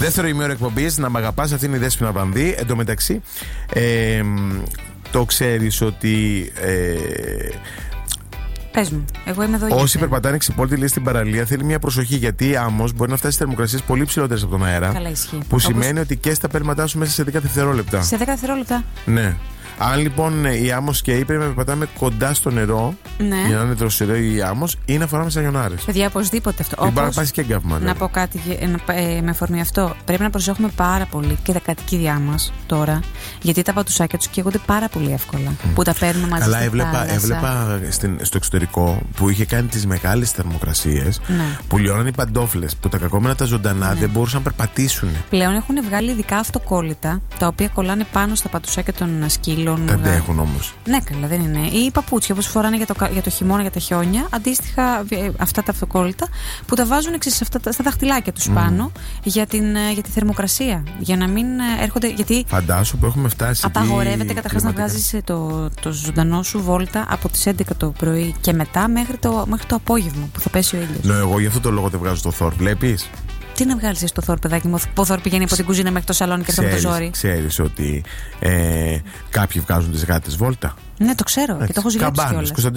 Δεύτερο ημίωρο εκπομπής, να μ' αγαπάς, αυτή είναι η Δέσποινα Βανδύ. Εν τω μεταξύ, το ξέρεις ότι. Πες μου, εγώ είμαι εδώ. Όσοι περπατάνε ξυπόλυτοι, λέει, στην παραλία, θέλει μια προσοχή, γιατί η άμμος μπορεί να φτάσει σε θερμοκρασίες πολύ ψηλότερες από τον αέρα. Καλά, ισχύει. Που σημαίνει ότι και στα πέρματά σου μέσα σε 10 δευτερόλεπτα. Σε 10 δευτερόλεπτα. Ναι. Αν λοιπόν η άμμος καίει, πρέπει να περπατάμε κοντά στο νερό, Ναι. για να είναι δροσερό η άμμος, ή να φοράμε σαγιονάρες. Παιδιά, οπωσδήποτε αυτό. Μπορεί να πας και εγκάβημα. Να πω κάτι με αφορμή αυτό. Πρέπει να προσέχουμε πάρα πολύ και τα κατοικίδια μας τώρα, γιατί τα πατουσάκια τους καίγονται πάρα πολύ εύκολα. Που τα παίρνουμε μαζί. Καλά, έβλεπα στο εξωτερικό που είχε κάνει τις μεγάλες θερμοκρασίες, ναι, που λιώναν οι παντόφλες, που τα κακόμενα τα ζωντανά, ναι, δεν μπορούσαν να περπατήσουν. Πλέον έχουν βγάλει ειδικά αυτοκόλλητα, τα οποία κολλάνε πάνω στα πατουσάκια των σκύλων. Αντέχουν όμως. Ναι, καλά, δεν είναι. Ή παπούτσια όπως φοράνε για το χειμώνα, για τα χιόνια. Αντίστοιχα, αυτά τα αυτοκόλλητα που τα βάζουν στα δαχτυλάκια τους πάνω για τη θερμοκρασία. Για να μην έρχονται. Γιατί φαντάσου που έχουμε φτάσει. Απαγορεύεται καταρχάς να βγάζεις το ζωντανό σου βόλτα από τις 11 το πρωί και μετά μέχρι το απόγευμα που θα πέσει ο ήλιος. Ναι, εγώ γι' αυτό το λόγο δεν βγάζω το Θόρ, βλέπεις. Τι να βγάλεις στο Θόρ, παιδάκι μου? Ο Θόρ πηγαίνει από την κουζίνα μέχρι το σαλόνι και αυτό με το ζόρι. Ξέρεις ότι κάποιοι βγάζουν τις γάτες βόλτα. Ναι, το ξέρω. Έτσι. Και το έχω ζηλέψει κιόλας.